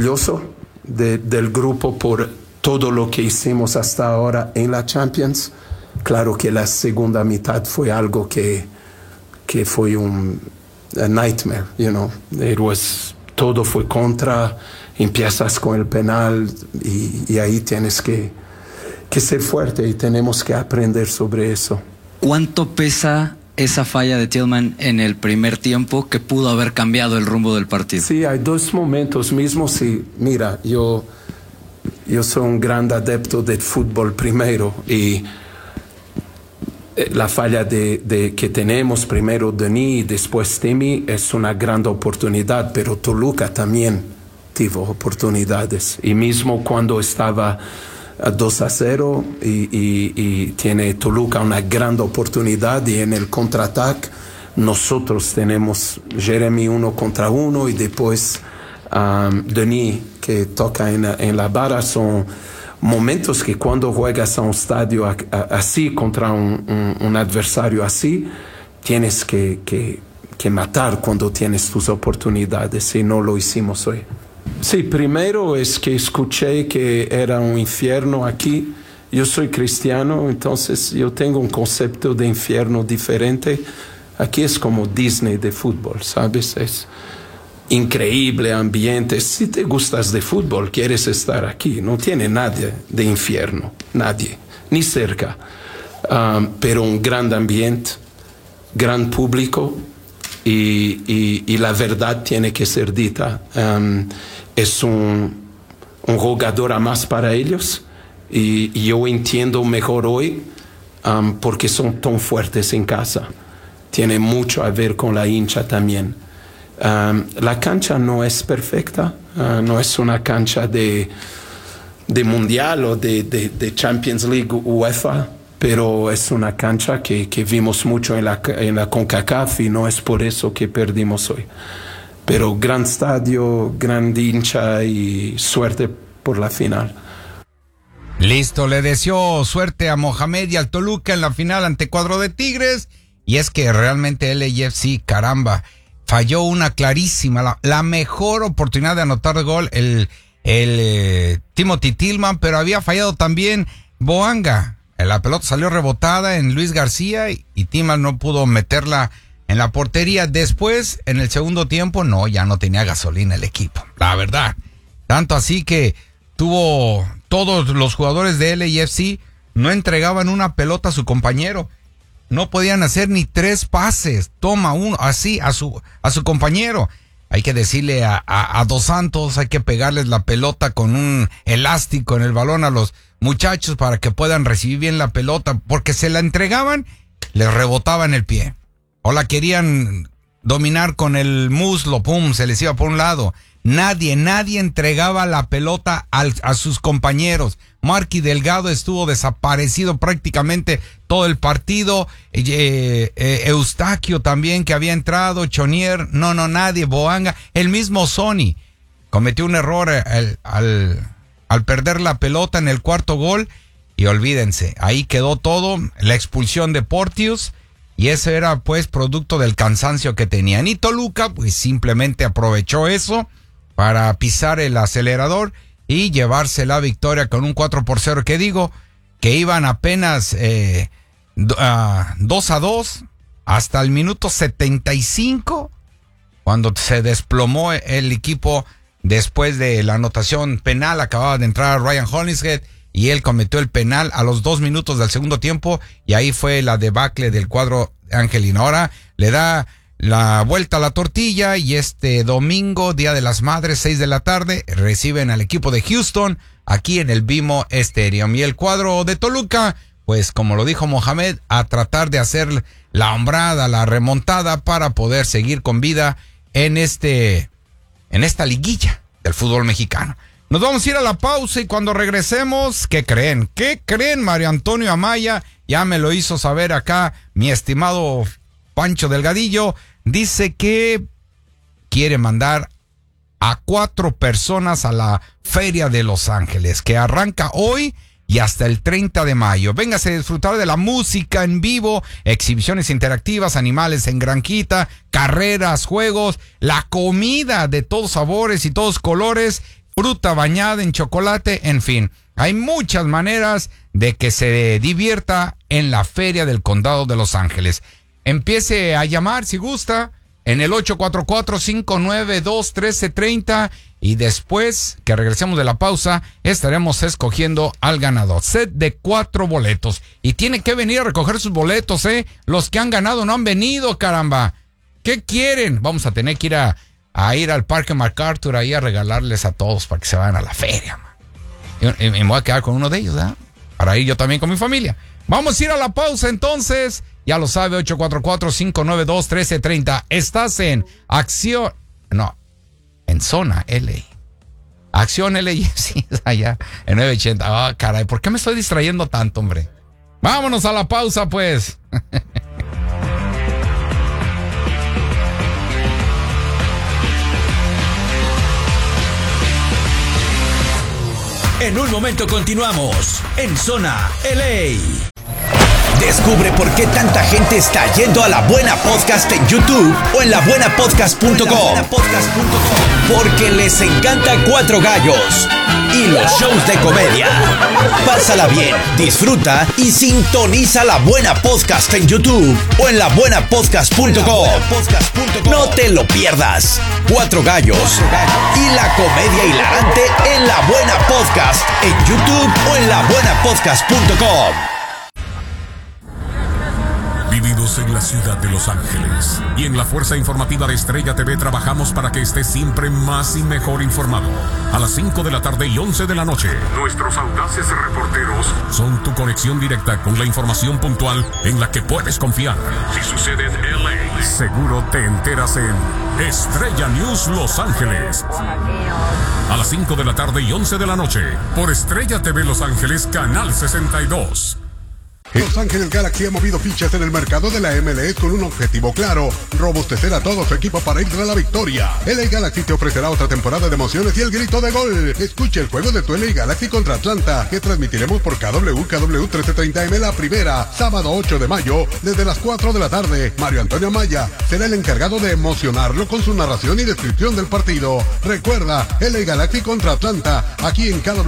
orgulloso del grupo por todo lo que hicimos hasta ahora en la Champions. Claro que la segunda mitad fue algo que fue a nightmare, you know. Todo fue contra, empiezas con el penal y ahí tienes que ser fuerte y tenemos que aprender sobre eso. ¿Cuánto pesa esa falla de Tillman en el primer tiempo que pudo haber cambiado el rumbo del partido? Sí, hay dos momentos mismos. Sí, mira, yo soy un gran adepto del fútbol primero y la falla que tenemos primero Denis y después Timmy es una gran oportunidad, pero Toluca también tuvo oportunidades y mismo cuando estaba 2-0 y tiene Toluca una gran oportunidad y en el contraataque nosotros tenemos Jeremy 1 contra 1 y después Denis que toca en la barra. Son momentos que cuando juegas a un estadio así contra un adversario así tienes que matar cuando tienes tus oportunidades y no lo hicimos hoy. Sí, primero es que escuché que era un infierno aquí. Yo soy cristiano, entonces yo tengo un concepto de infierno diferente. Aquí es como Disney de fútbol, ¿sabes? Es increíble ambiente. Si te gustas de fútbol, quieres estar aquí. No tiene nadie de infierno, nadie, ni cerca. Pero un gran ambiente, gran público y la verdad tiene que ser dita. Es un jugador a más para ellos y yo entiendo mejor hoy porque son tan fuertes en casa. Tiene mucho a ver con la hincha también. La cancha no es perfecta, no es una cancha de Mundial o de Champions League UEFA, pero es una cancha que vimos mucho en la CONCACAF y no es por eso que perdimos hoy. Pero gran estadio, gran hincha y suerte por la final. Listo, le deseó suerte a Mohamed y al Toluca en la final ante cuadro de Tigres. Y es que realmente LAFC, caramba, falló una clarísima, la mejor oportunidad de anotar gol el Timothy Tillman, pero había fallado también Boanga. La pelota salió rebotada en Luis García y Tillman no pudo meterla en la portería. Después, en el segundo tiempo, ya no tenía gasolina el equipo, la verdad. Tanto así que todos los jugadores de LAFC no entregaban una pelota a su compañero. No podían hacer ni 3 pases. Toma uno, así, a su compañero. Hay que decirle a Dos Santos, hay que pegarles la pelota con un elástico en el balón a los muchachos para que puedan recibir bien la pelota, porque se la entregaban, les rebotaba en el pie. O la querían dominar con el muslo, pum, se les iba por un lado. Nadie entregaba la pelota a sus compañeros. Marky Delgado estuvo desaparecido prácticamente todo el partido. Eustaquio también, que había entrado. Chonier, nadie. Boanga, el mismo Sony cometió un error al perder la pelota en el cuarto gol. Y olvídense, ahí quedó todo. La expulsión de Porteous. Y ese era pues producto del cansancio que tenían. Y Toluca pues simplemente aprovechó eso para pisar el acelerador y llevarse la victoria con un 4-0, que digo, que iban apenas 2-2 hasta el minuto 75, cuando se desplomó el equipo después de la anotación penal. Acababa de entrar Ryan Hollingshead y él cometió el penal a los 2 minutos del segundo tiempo, y ahí fue la debacle del cuadro angelino. Ahora le da la vuelta a la tortilla y este domingo, Día de las Madres, 6 de la tarde, reciben al equipo de Houston aquí en el BMO Stadium. Y el cuadro de Toluca, pues como lo dijo Mohamed, a tratar de hacer la hombrada, la remontada para poder seguir con vida en esta liguilla del fútbol mexicano. Nos vamos a ir a la pausa y cuando regresemos, ¿qué creen? Mario Antonio Amaya ya me lo hizo saber acá mi estimado Pancho Delgadillo. Dice que quiere mandar a 4 personas a la Feria de Los Ángeles, que arranca hoy y hasta el 30 de mayo. Véngase a disfrutar de la música en vivo, exhibiciones interactivas, animales en granjita, carreras, juegos, la comida de todos sabores y todos colores, fruta bañada en chocolate, en fin. Hay muchas maneras de que se divierta en la Feria del Condado de Los Ángeles. Empiece a llamar si gusta en el 844-592-1330 y después que regresemos de la pausa estaremos escogiendo al ganador. Set de 4 boletos y tiene que venir a recoger sus boletos, Los que han ganado no han venido, caramba. ¿Qué quieren? Vamos a tener que ir a ir al Parque MacArthur ahí a regalarles a todos para que se vayan a la feria, man. Y me voy a quedar con uno de ellos, ¿verdad? Para ir yo también con mi familia. Vamos a ir a la pausa entonces. Ya lo sabe, 844-592-1330. Estás en Acción... No, en Zona LA. Acción LA, sí, allá, en 980. Ah, caray, ¿por qué me estoy distrayendo tanto, hombre? Vámonos a la pausa, pues. En un momento continuamos en Zona LA. Descubre por qué tanta gente está yendo a La Buena Podcast en YouTube o en labuenapodcast.com. Porque les encanta Cuatro Gallos y los shows de comedia. Pásala bien, disfruta y sintoniza La Buena Podcast en YouTube o en labuenapodcast.com. No te lo pierdas. Cuatro Gallos y la comedia hilarante en La Buena Podcast en YouTube o en labuenapodcast.com. Vividos en la ciudad de Los Ángeles y en la fuerza informativa de Estrella TV trabajamos para que estés siempre más y mejor informado. A las 5 de la tarde y 11 de la noche, nuestros audaces reporteros son tu conexión directa con la información puntual en la que puedes confiar. Si sucede en LA, seguro te enteras en Estrella News Los Ángeles. A las 5 de la tarde y 11 de la noche, por Estrella TV Los Ángeles, Canal 62. Los Ángeles Galaxy ha movido fichas en el mercado de la MLS con un objetivo claro: robustecer a todo su equipo para ir a la victoria. LA Galaxy te ofrecerá otra temporada de emociones y el grito de gol. Escucha el juego de tu LA Galaxy contra Atlanta, que transmitiremos por KW 1330M la primera, sábado 8 de mayo, desde las 4 de la tarde. Mario Antonio Amaya será el encargado de emocionarlo con su narración y descripción del partido. Recuerda, LA Galaxy contra Atlanta, aquí en KW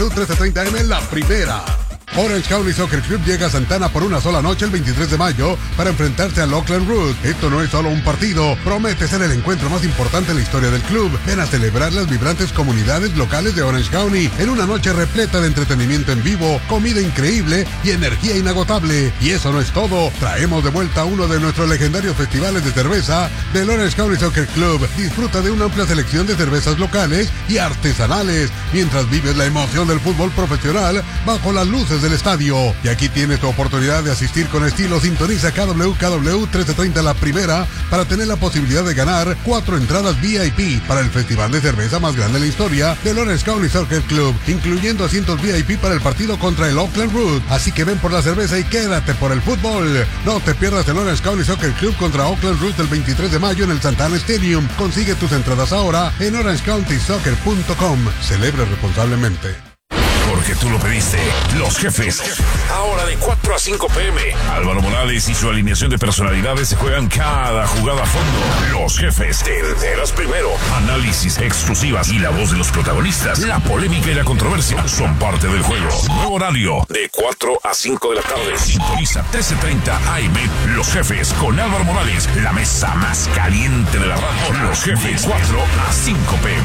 1330M la primera. Orange County Soccer Club llega a Santana por una sola noche el 23 de mayo para enfrentarse al Oakland Roos. Esto no es solo un partido, promete ser el encuentro más importante en la historia del club. Ven a celebrar las vibrantes comunidades locales de Orange County en una noche repleta de entretenimiento en vivo, comida increíble y energía inagotable. Y eso no es todo, traemos de vuelta uno de nuestros legendarios festivales de cerveza del Orange County Soccer Club. Disfruta de una amplia selección de cervezas locales y artesanales mientras vives la emoción del fútbol profesional bajo las luces del estadio. Y aquí tienes tu oportunidad de asistir con estilo. Sintoniza KW 1330 la primera para tener la posibilidad de ganar 4 entradas VIP para el festival de cerveza más grande de la historia del Orange County Soccer Club, incluyendo asientos VIP para el partido contra el Oakland Roos. Así que ven por la cerveza y quédate por el fútbol. No te pierdas el Orange County Soccer Club contra Oakland Roos el 23 de mayo en el Santana Stadium. Consigue tus entradas ahora en orangecountysoccer.com. Celebra responsablemente. Porque tú lo pediste. Los Jefes. Ahora de 4 a 5 p.m. Álvaro Morales y su alineación de personalidades se juegan cada jugada a fondo. Los Jefes. Te enteras primero. Análisis, exclusivas y la voz de los protagonistas. La polémica y la controversia son parte del juego. Nuevo horario de 4 a 5 de la tarde. Sintoniza 13:30 AM. Los Jefes con Álvaro Morales. La mesa más caliente de la radio. Los Jefes. 4 a 5 p.m.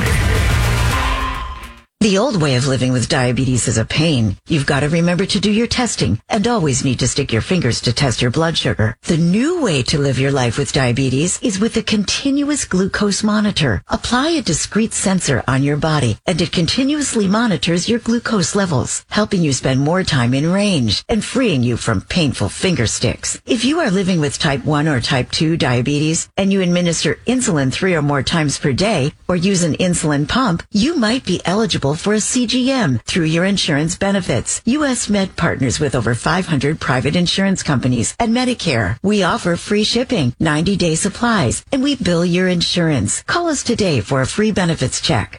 The old way of living with diabetes is a pain. You've got to remember to do your testing and always need to stick your fingers to test your blood sugar. The new way to live your life with diabetes is with a continuous glucose monitor. Apply a discrete sensor on your body and it continuously monitors your glucose levels, helping you spend more time in range and freeing you from painful finger sticks. If you are living with type 1 or type 2 diabetes and you administer insulin 3 or more times per day or use an insulin pump, you might be eligible for a CGM through your insurance benefits. U.S. Med partners with over 500 private insurance companies and Medicare. We offer free shipping, 90-day supplies, and we bill your insurance. Call us today for a free benefits check.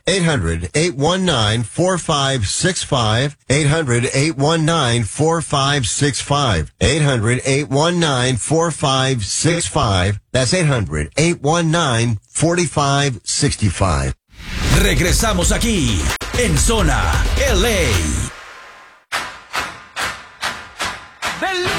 800-819-4565. 800-819-4565. 800-819-4565. That's 800-819-4565. Regresamos aquí, en Zona LA.